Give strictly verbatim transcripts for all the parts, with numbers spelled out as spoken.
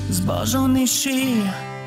zbożonyszy.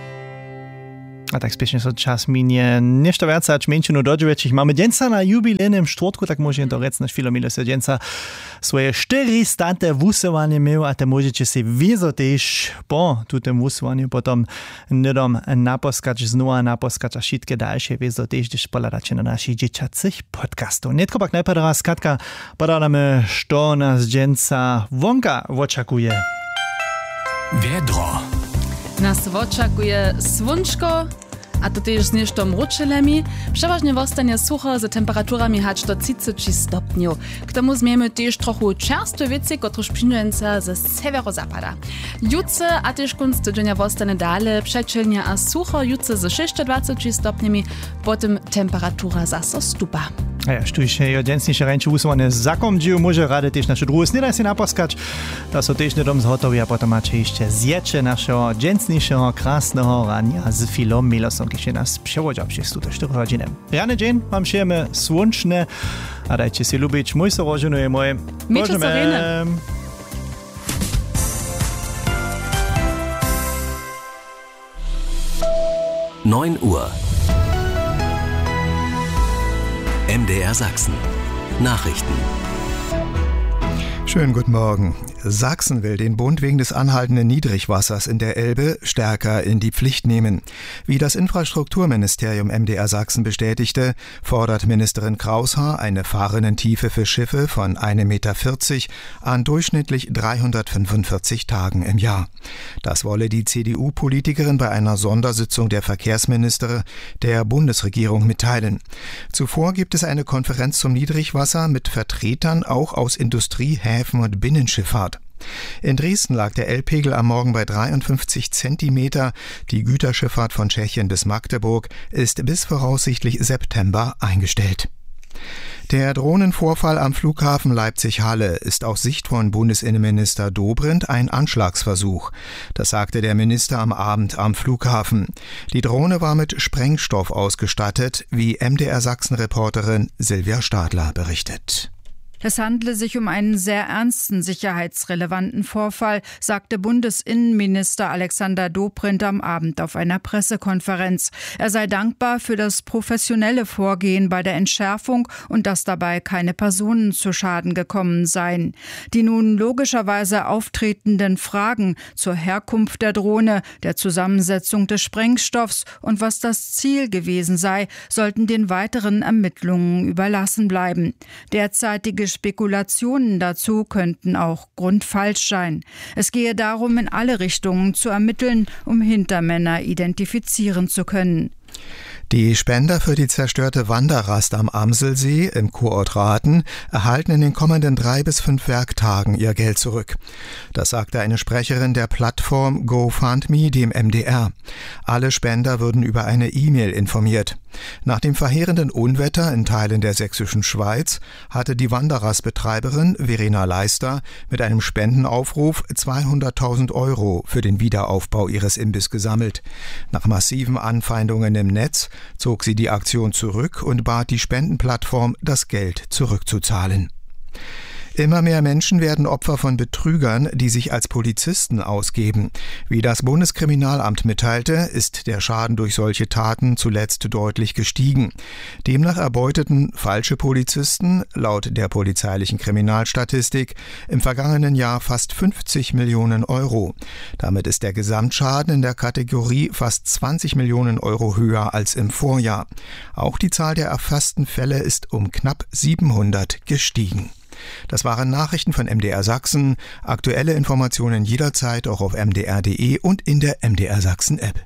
A tak spiesznie so czas minie. Nieszto więcej, acz mniejszą dodzieweczich. Mamy dzienca na jubilejnym czwartku, tak może to rec na chwilę mile se dzienca swoje czterysta wusowanie miał, a te możecie się wiezo też po tutem wusowaniu potom nidom naposkać, znowu naposkać, a wszystkie dalsze wiezo też, gdyż poladacie na naszych dzieciacych podcastów. Netko pak najpierw raz, Katka, podadamy, što nas dzienca wonka oczekuje. Wiedro. Nas oczekuje słonczko, a to też z nieszto mruczelemi. Przeważnie zostanie sucho z temperaturami hać do trzydzieści stopni. K tomu zmiemy też trochę czerstwe wiece, kotruż przynująca ze severozapada. Jutce, a też kunst tydzienia zostanie dalej przeczylnie a sucho, jutce z dwadzieścia sześć stopniami, potem temperatura zaso stupa. A ja, štuj še jo densnejšie rejče usuwane zakomdziu, może rady też nasze drugie snidaj si naposkać, to so też nedom zhotowi, a potom macie jeszcze zjecze naszego densniejszego, krasnego rania z filom Milosom, kiedy nas przewodział przez tutaj cztery godziny. Rany dzień wam siejemy słonczne, a dajcie się lubić, mój sorożony i mój. Miejcie sorene. neun Uhr. M D R Sachsen. Nachrichten. Schönen guten Morgen. Sachsen will den Bund wegen des anhaltenden Niedrigwassers in der Elbe stärker in die Pflicht nehmen. Wie das Infrastrukturministerium M D R Sachsen bestätigte, fordert Ministerin Kraushaar eine Fahrrinnentiefe für Schiffe von ein Meter vierzig an durchschnittlich dreihundertfünfundvierzig Tagen im Jahr. Das wolle die C D U-Politikerin bei einer Sondersitzung der Verkehrsminister der Bundesregierung mitteilen. Zuvor gibt es eine Konferenz zum Niedrigwasser mit Vertretern auch aus Industrie, Häfen und Binnenschifffahrt. In Dresden lag der Elbpegel am Morgen bei dreiundfünfzig Zentimeter. Die Güterschifffahrt von Tschechien bis Magdeburg ist bis voraussichtlich September eingestellt. Der Drohnenvorfall am Flughafen Leipzig-Halle ist aus Sicht von Bundesinnenminister Dobrindt ein Anschlagsversuch. Das sagte der Minister am Abend am Flughafen. Die Drohne war mit Sprengstoff ausgestattet, wie M D R Sachsen-Reporterin Silvia Stadler berichtet. Es handle sich um einen sehr ernsten sicherheitsrelevanten Vorfall, sagte Bundesinnenminister Alexander Dobrindt am Abend auf einer Pressekonferenz. Er sei dankbar für das professionelle Vorgehen bei der Entschärfung und dass dabei keine Personen zu Schaden gekommen seien. Die nun logischerweise auftretenden Fragen zur Herkunft der Drohne, der Zusammensetzung des Sprengstoffs und was das Ziel gewesen sei, sollten den weiteren Ermittlungen überlassen bleiben. Derzeitige Spekulationen dazu könnten auch grundfalsch sein. Es gehe darum, in alle Richtungen zu ermitteln, um Hintermänner identifizieren zu können. Die Spender für die zerstörte Wanderrast am Amselsee im Kurort Rathen erhalten in den kommenden drei bis fünf Werktagen ihr Geld zurück. Das sagte eine Sprecherin der Plattform GoFundMe dem M D R. Alle Spender würden über eine E-Mail informiert. Nach dem verheerenden Unwetter in Teilen der sächsischen Schweiz hatte die Wanderrastbetreiberin Verena Leister mit einem Spendenaufruf zweihunderttausend Euro für den Wiederaufbau ihres Imbiss gesammelt. Nach massiven Anfeindungen im Netz zog sie die Aktion zurück und bat die Spendenplattform, das Geld zurückzuzahlen. Immer mehr Menschen werden Opfer von Betrügern, die sich als Polizisten ausgeben. Wie das Bundeskriminalamt mitteilte, ist der Schaden durch solche Taten zuletzt deutlich gestiegen. Demnach erbeuteten falsche Polizisten, laut der polizeilichen Kriminalstatistik, im vergangenen Jahr fast fünfzig Millionen Euro. Damit ist der Gesamtschaden in der Kategorie fast zwanzig Millionen Euro höher als im Vorjahr. Auch die Zahl der erfassten Fälle ist um knapp siebenhundert gestiegen. Das waren Nachrichten von M D R Sachsen. Aktuelle Informationen jederzeit auch auf m d r punkt d e und in der M D R Sachsen App.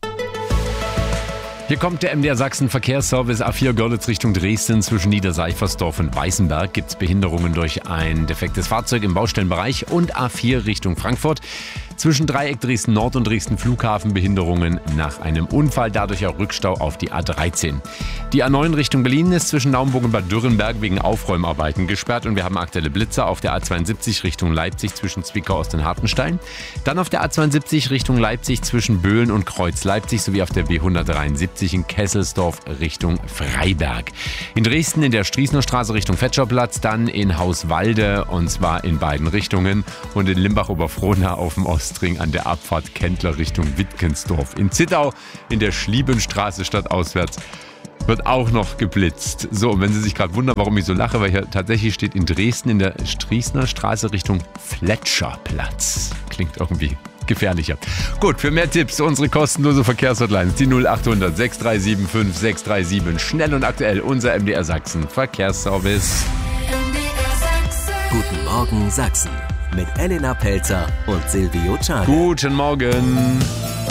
Hier kommt der M D R Sachsen Verkehrsservice A vier Görlitz Richtung Dresden. Zwischen Niederseifersdorf und Weißenberg gibt es Behinderungen durch ein defektes Fahrzeug im Baustellenbereich und A vier Richtung Frankfurt. Zwischen Dreieck Dresden Nord und Dresden Flughafen Behinderungen nach einem Unfall, dadurch auch Rückstau auf die A dreizehn. Die A neun Richtung Berlin ist zwischen Naumburg und Bad Dürrenberg wegen Aufräumarbeiten gesperrt und wir haben aktuelle Blitzer auf der A zweiundsiebzig Richtung Leipzig zwischen Zwickau und Hartenstein. Dann auf der A zweiundsiebzig Richtung Leipzig zwischen Böhlen und Kreuz Leipzig sowie auf der B hundertdreiundsiebzig in Kesselsdorf Richtung Freiberg. In Dresden in der Striesner Straße Richtung Fetscherplatz, dann in Hauswalde und zwar in beiden Richtungen und in Limbach-Oberfrohna auf dem Ost Ostring an der Abfahrt Kendler Richtung Wittgensdorf. In Zittau in der Schliebenstraße stadtauswärts wird auch noch geblitzt. So, und wenn Sie sich gerade wundern, warum ich so lache, weil hier tatsächlich steht in Dresden in der Striesner Straße Richtung Fletscherplatz. Klingt irgendwie gefährlicher. Gut, für mehr Tipps unsere kostenlose Verkehrshotline die null achthundert sechs drei sieben fünf sechs drei sieben. Schnell und aktuell unser M D R Sachsen Verkehrsservice. Guten Morgen Sachsen mit Elena Pelzer und Silvio Czarne. Guten Morgen.